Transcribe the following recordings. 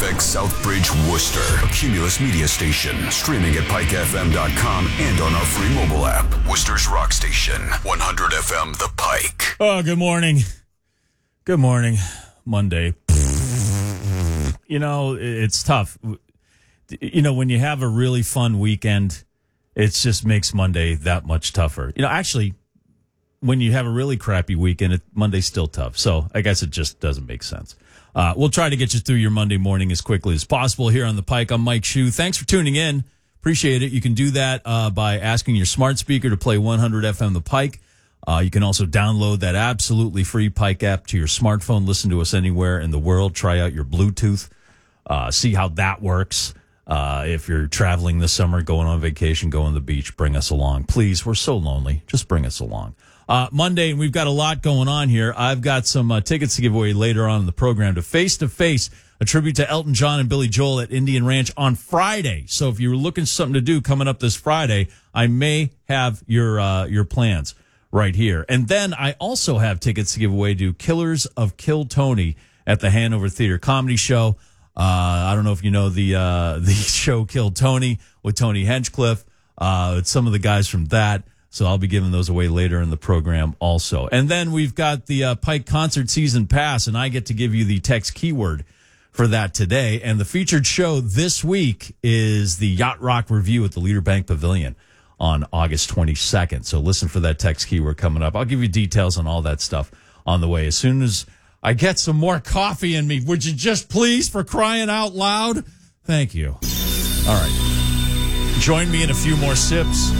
KFX Southbridge, Worcester. A Cumulus media station. Streaming at pikefm.com and on our free mobile app. Worcester's Rock Station. 100 FM The Pike. Oh, good morning. Good morning. Monday. You know, it's tough. You know, when you have a really fun weekend, it just makes Monday that much tougher. You know, actually, when you have a really crappy weekend, Monday's still tough. So I guess it just doesn't make sense. We'll try to get you through your Monday morning as quickly as possible here on The Pike. I'm Mike Shue. Thanks for tuning in. Appreciate it. You can do that by asking your smart speaker to play 100 FM The Pike. You can also download that absolutely free Pike app to your smartphone. Listen to us anywhere in the world. Try out your Bluetooth. See how that works. If you're traveling this summer, going on vacation, going to the beach, bring us along. Please, we're so lonely. Just bring us along. Monday, and we've got a lot going on here. I've got some tickets to give away later on in the program to Face, a tribute to Elton John and Billy Joel at Indian Ranch on Friday. So if you're looking for something to do coming up this Friday, I may have your plans right here. And then I also have tickets to give away to Killers of Kill Tony at the Hanover Theater Comedy Show. I don't know if you know the show Kill Tony with Tony Hinchcliffe. It's some of the guys from that. So I'll be giving those away later in the program also. And then we've got the Pike Concert Season Pass, and I get to give you the text keyword for that today. And the featured show this week is the Yacht Rock Review at the Leader Bank Pavilion on August 22nd. So listen for that text keyword coming up. I'll give you details on all that stuff on the way. As soon as I get some more coffee in me, would you just please, for crying out loud? Thank you. All right. Join me in a few more sips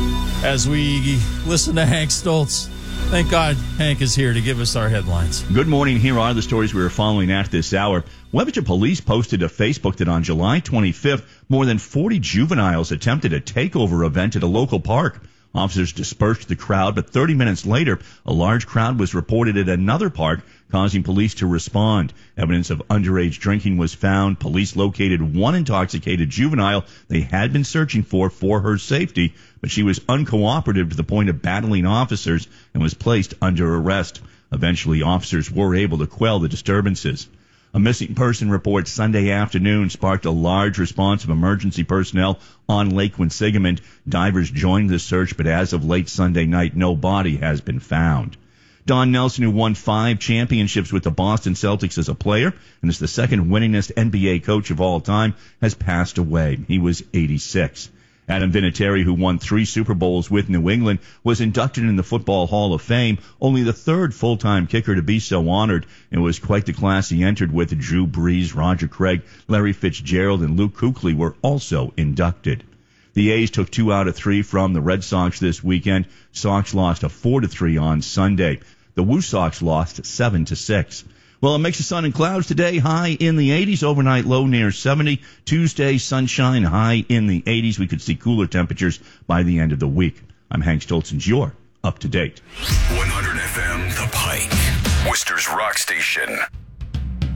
as we listen to Hank Stoltz. Thank God Hank is here to give us our headlines. Good morning. Here are the stories we are following at this hour. Webster Police posted to Facebook that on July 25th, more than 40 juveniles attempted a takeover event at a local park. Officers dispersed the crowd, but 30 minutes later, a large crowd was reported at another park, causing police to respond. Evidence of underage drinking was found. Police located one intoxicated juvenile they had been searching for her safety, but she was uncooperative to the point of battling officers and was placed under arrest. Eventually, officers were able to quell the disturbances. A missing person report Sunday afternoon sparked a large response of emergency personnel on Lake Quinsigamond. Divers joined the search, but as of late Sunday night, no body has been found. Don Nelson, who won 5 championships with the Boston Celtics as a player and is the second winningest NBA coach of all time, has passed away. He was 86. Adam Vinatieri, who won 3 Super Bowls with New England, was inducted in the Football Hall of Fame, only the 3rd full-time kicker to be so honored. It was quite the class he entered with. Drew Brees, Roger Craig, Larry Fitzgerald, and Luke Kuechly were also inducted. The A's took 2 out of 3 from the Red Sox this weekend. Sox lost a 4-3 on Sunday. The Woo Sox lost 7-6. Well, a mix of sun and clouds today, high in the 80s, overnight low near 70. Tuesday, sunshine, high in the 80s. We could see cooler temperatures by the end of the week. I'm Hank Stoltz, and you're up to date. 100 FM The Pike, Worcester's Rock Station.